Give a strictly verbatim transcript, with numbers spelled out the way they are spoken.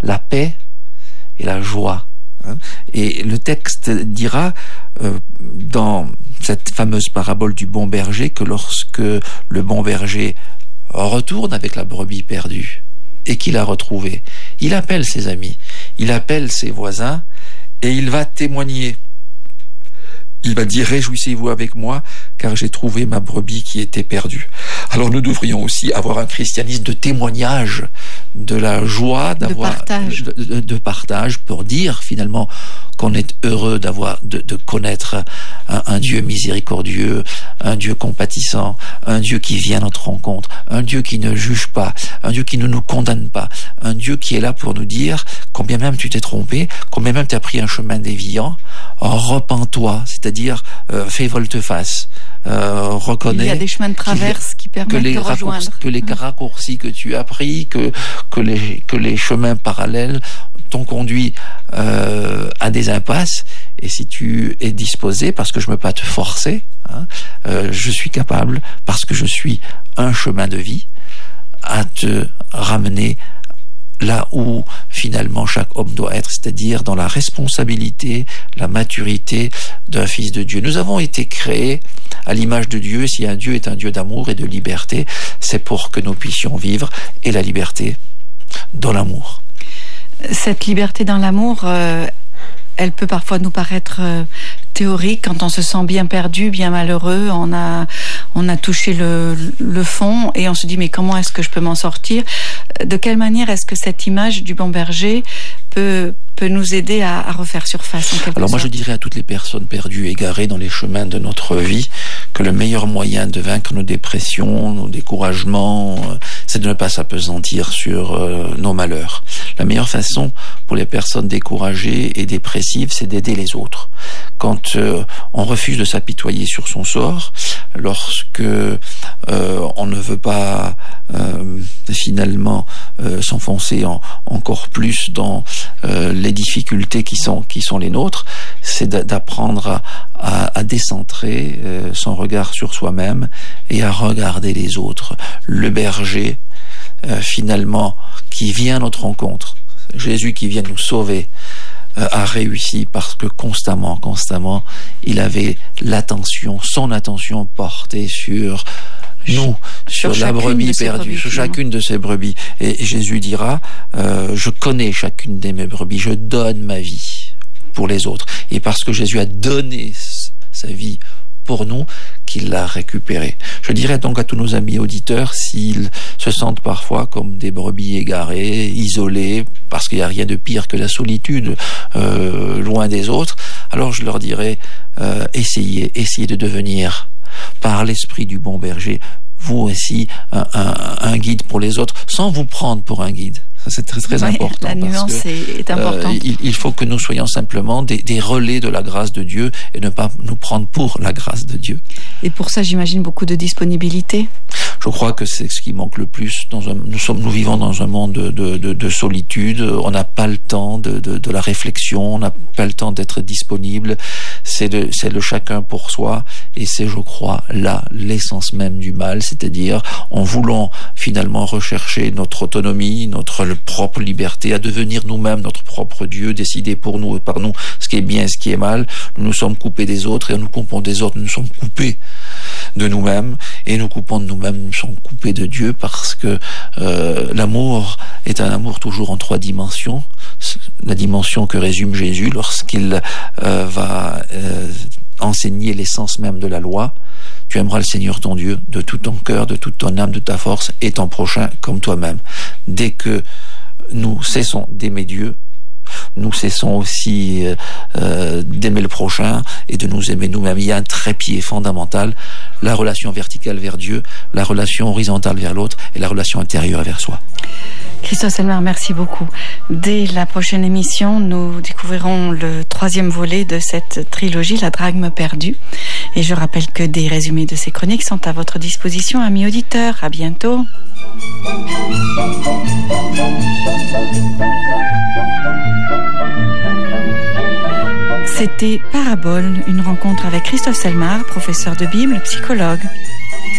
la paix et la joie. Et le texte dira euh, dans cette fameuse parabole du bon berger que lorsque le bon berger retourne avec la brebis perdue et qu'il a retrouvée, il appelle ses amis, il appelle ses voisins et il va témoigner. Il va dire « Réjouissez-vous avec moi, car j'ai trouvé ma brebis qui était perdue ». Alors nous devrions aussi avoir un christianisme de témoignage, de la joie, d'avoir de partage, de, de, de partage pour dire finalement qu'on est heureux d'avoir, de, de connaître un, un Dieu miséricordieux, un Dieu compatissant, un Dieu qui vient à notre rencontre, un Dieu qui ne juge pas, un Dieu qui ne nous condamne pas, un Dieu qui est là pour nous dire combien même tu t'es trompé, combien même tu as pris un chemin déviant, repens-toi, c'est-à-dire euh, fais volte-face. Euh, reconnais il y a des chemins de traverse qui permettent que les de rejoindre. Que les raccourcis que tu as pris, que, que, les, que les chemins parallèles t'ont conduit euh, à des impasses. Et si tu es disposé, parce que je ne peux pas te forcer, hein, euh, je suis capable, parce que je suis un chemin de vie, à te ramener là où finalement chaque homme doit être, c'est-à-dire dans la responsabilité, la maturité d'un fils de Dieu. Nous avons été créés à l'image de Dieu. Si un Dieu est un Dieu d'amour et de liberté, c'est pour que nous puissions vivre et la liberté dans l'amour. Cette liberté dans l'amour, euh, elle peut parfois nous paraître euh, théorique quand on se sent bien perdu, bien malheureux, on a, on a touché le, le fond et on se dit mais comment est-ce que je peux m'en sortir ? De quelle manière est-ce que cette image du bon berger peut, peut nous aider à, à refaire surface en quelque Alors moi sorte. Je dirais à toutes les personnes perdues, égarées dans les chemins de notre vie, que le meilleur moyen de vaincre nos dépressions, nos découragements, euh, c'est de ne pas s'appesantir sur euh, nos malheurs. La meilleure façon pour les personnes découragées et dépressives, c'est d'aider les autres. Quand euh, on refuse de s'apitoyer sur son sort, lorsque euh, on ne veut pas euh, finalement euh, s'enfoncer en, encore plus dans euh, les difficultés qui sont qui sont les nôtres, c'est d'apprendre à, à, à décentrer euh, son regard sur soi-même et à regarder les autres. Le berger, euh, finalement, qui vient à notre rencontre, Jésus qui vient nous sauver, euh, a réussi parce que constamment, constamment, il avait l'attention, son attention portée sur nous, sur, sur la brebis perdue, sur chacune de ces brebis. Et Jésus dira, euh, je connais chacune de mes brebis, je donne ma vie pour les autres. Et parce que Jésus a donné sa vie pour nous, qu'il l'a récupérée. Je dirais donc à tous nos amis auditeurs, s'ils se sentent parfois comme des brebis égarées, isolés, parce qu'il n'y a rien de pire que la solitude, euh, loin des autres, alors je leur dirais, euh, essayez, essayez de devenir, par l'esprit du bon berger, vous aussi, un, un, un guide pour les autres, sans vous prendre pour un guide. Ça, c'est très, très oui, important. La nuance parce que, est, est importante. Euh, il, il faut que nous soyons simplement des, des relais de la grâce de Dieu et ne pas nous prendre pour la grâce de Dieu. Et pour ça, j'imagine beaucoup de disponibilité. Je crois que c'est ce qui manque le plus. Dans un, nous sommes, nous vivons dans un monde de, de, de, de solitude. On n'a pas le temps de, de, de la réflexion. On n'a pas le temps d'être disponible. C'est, de, c'est le chacun pour soi. Et c'est, je crois, là l'essence même du mal. C'est-à-dire, en voulant finalement rechercher notre autonomie, notre propre liberté, à devenir nous-mêmes notre propre Dieu, décider pour nous et par nous ce qui est bien et ce qui est mal. Nous nous sommes coupés des autres et en nous coupant des autres, nous nous sommes coupés de nous-mêmes et nous coupant de nous-mêmes, nous sommes coupés de Dieu parce que euh, l'amour est un amour toujours en trois dimensions. La dimension que résume Jésus lorsqu'il euh, va euh, enseigner l'essence même de la loi. Tu aimeras le Seigneur ton Dieu de tout ton cœur, de toute ton âme, de ta force et ton prochain comme toi-même. Dès que nous cessons d'aimer Dieu, nous cessons aussi euh, d'aimer le prochain et de nous aimer nous-mêmes. Il y a un trépied fondamental, la relation verticale vers Dieu, la relation horizontale vers l'autre et la relation intérieure vers soi. Christophe Selmer, merci beaucoup. Dès la prochaine émission, nous découvrirons le troisième volet de cette trilogie, La Drachme perdue. Et je rappelle que des résumés de ces chroniques sont à votre disposition, amis auditeurs. À bientôt. C'était Parabole, une rencontre avec Christophe Selmer, professeur de Bible, psychologue.